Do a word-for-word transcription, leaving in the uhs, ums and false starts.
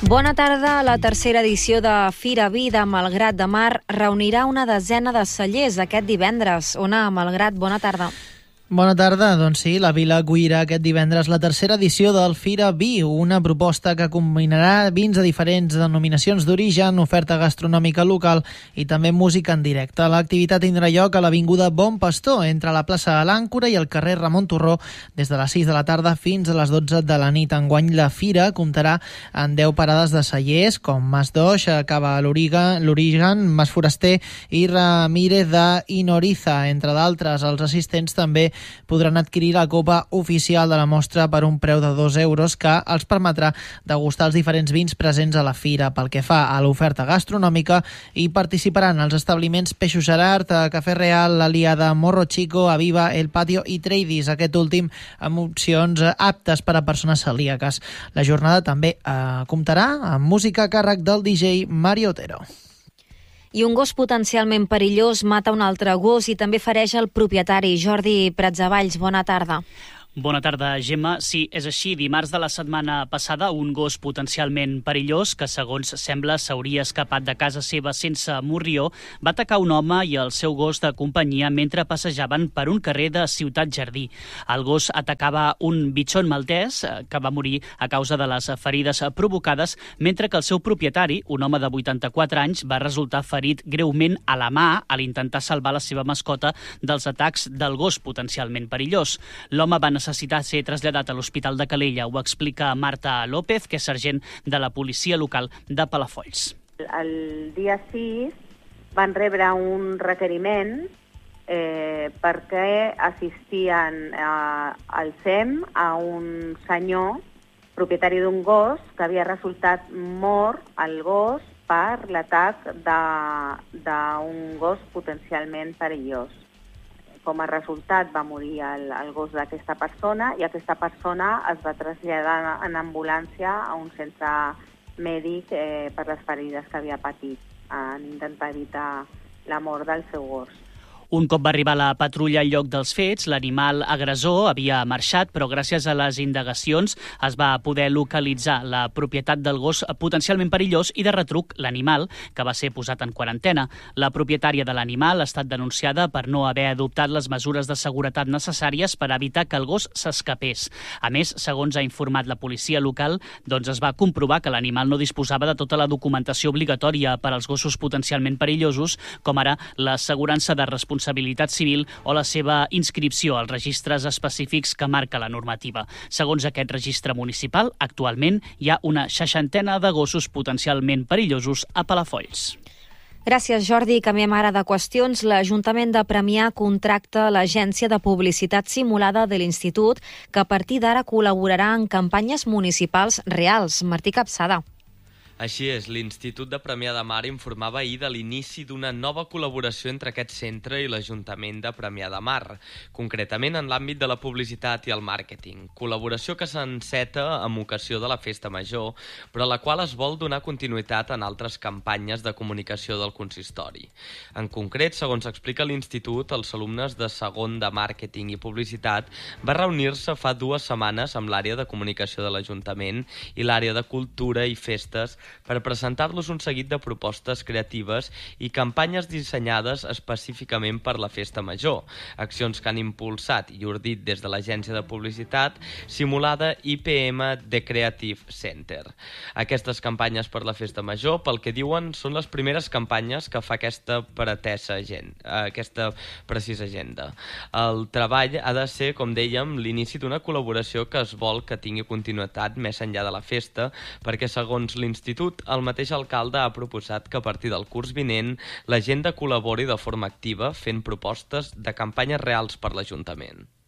Bona tarda. La tercera edició de Fira Vi de Malgrat de Mar reunirà una desena de cellers aquest divendres. Ona Malgrat, bona tarda. Bona tarda. Doncs sí, la Vila acollirà aquest divendres la tercera edició del Fira Vi, una proposta que combinarà vins de diferents denominacions d'origen, oferta gastronòmica local i també música en directe. L'activitat tindrà lloc a l'Avinguda Bon Pastor, entre la plaça de l'Àncora i el carrer Ramon Turró, des de les sis de la tarda fins a les dotze de la nit. Enguany la fira comptarà amb deu parades de cellers, com Mas d'Oix, Cava l'Origen, Mas Foraster i Ramírez de Inoriza, entre d'altres. Els assistents també podran adquirir la copa oficial de la mostra per un preu de dos euros que els permetrà degustar els diferents vins presents a la fira. Pel que fa a l'oferta gastronòmica, hi participaran els establiments Peixos Gerard, Cafè Real, l'Aliada, Morro Chico, Aviva, El Patio i Tradis, aquest últim amb opcions aptes per a persones celíaques. La jornada també eh, comptarà amb música a càrrec del D J Mario Otero. I un gos potencialment perillós mata un altre gos i també fereix el propietari. Jordi Pratsavalls, bona tarda. Bona tarda, Gemma. Sí, és així. Dimarts de la setmana passada, un gos potencialment perillós, que segons sembla s'hauria escapat de casa seva sense morrió, va atacar un home i el seu gos de companyia mentre passejaven per un carrer de Ciutat Jardí. El gos atacava un bitxon maltès que va morir a causa de les ferides provocades, mentre que el seu propietari, un home de vuitanta-quatre anys, va resultar ferit greument a la mà a l'intentar salvar la seva mascota dels atacs del gos potencialment perillós. L'home va necessitar ser traslladat a l'Hospital de Calella. Ho explica Marta López, que és sergent de la policia local de Palafolls. El dia sis van rebre un requeriment eh, perquè assistien eh, al S E M a un senyor, propietari d'un gos, que havia resultat mort el gos per l'atac d'un gos potencialment perillós. Com a resultat va morir el, el gos d'aquesta persona i aquesta persona es va traslladar en ambulància a un centre mèdic eh, per les ferides que havia patit en intentar evitar la mort del seu gos. Un cop va arribar la patrulla al lloc dels fets, l'animal agressor havia marxat, però gràcies a les indagacions es va poder localitzar la propietat del gos potencialment perillós i de retruc l'animal, que va ser posat en quarantena. La propietària de l'animal ha estat denunciada per no haver adoptat les mesures de seguretat necessàries per evitar que el gos s'escapés. A més, segons ha informat la policia local, doncs es va comprovar que l'animal no disposava de tota la documentació obligatòria per als gossos potencialment perillosos, com ara l'assegurança de responsabilitat responsabilitat civil o la seva inscripció als registres específics que marca la normativa. Segons aquest registre municipal, actualment hi ha una seixantena de gossos potencialment perillosos a Palafolls. Gràcies, Jordi. Canviem ara de qüestions. L'Ajuntament de Premià contracta l'Agència de Publicitat Simulada de l'Institut, que a partir d'ara col·laborarà en campanyes municipals reals. Martí Capçada. Així és, l'Institut de Premià de Mar informava ahir de l'inici d'una nova col·laboració entre aquest centre i l'Ajuntament de Premià de Mar, concretament en l'àmbit de la publicitat i el màrqueting. Col·laboració que s'enceta amb ocasió de la Festa Major, però a la qual es vol donar continuïtat en altres campanyes de comunicació del consistori. En concret, segons explica l'Institut, els alumnes de segon de màrqueting i publicitat va reunir-se fa dues setmanes amb l'àrea de comunicació de l'Ajuntament i l'àrea de cultura i festes per presentar-los un seguit de propostes creatives i campanyes dissenyades específicament per la Festa Major, accions que han impulsat i ordit des de l'agència de publicitat simulada I P M The Creative Center. Aquestes campanyes per la Festa Major, pel que diuen, són les primeres campanyes que fa aquesta pretesa agenda, aquesta precisa agenda. El treball ha de ser, com dèiem, l'inici d'una col·laboració que es vol que tingui continuïtat més enllà de la festa, perquè segons l'Institut, el mateix alcalde ha proposat que a partir del curs vinent l'agenda col·labori de forma activa fent propostes de campanyes reals per l'Ajuntament.